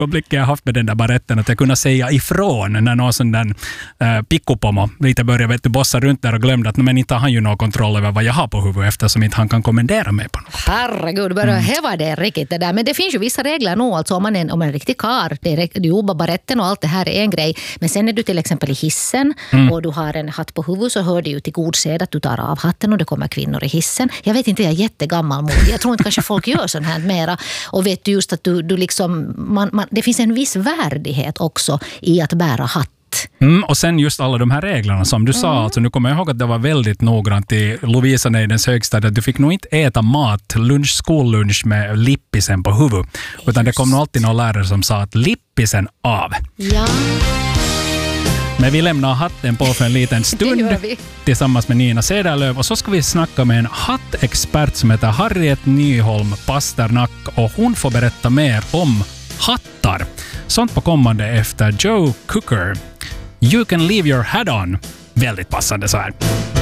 ögonblicket jag haft med den där baretten att jag kunde säga ifrån när någon sån där pickopomo lite började bossa runt där och glömde att men inte har han ju någon kontroll över vad jag har på huvudet eftersom inte han kan kommendera mig på något. Herregud, bara häva det riktigt det där. Men det finns ju vissa regler nu, alltså om man är en riktig kar, du jobbar baretten och allt det här är en grej. Men sen är du till exempel i hissen och du har en hatt på huvudet, så hör det ju till god sed att du tar av hatten och det kommer kvinnor i hissen. Jag vet inte, jag är jättegammal mod. Jag tror inte kanske folk gör sånt här mera. Och vet du just att du liksom, det finns en viss värdighet också i att bära hatt. Och sen just alla de här reglerna som du sa, alltså nu kommer jag ihåg att det var väldigt noggrant i Lovisa Neidens högstad att du fick nog inte äta mat, skollunch med lippisen på huvudet, utan det kom nog alltid någon lärare som sa att lippisen av. Ja. Men vi lämnar hatten på för en liten stund tillsammans med Nina Cederlöv och så ska vi snacka med en hattexpert som heter Harriet Nyholm Pasternak och hon får berätta mer om hattar. Sånt på kommande efter Joe Cocker. You can leave your hat on. Väldigt passande så här.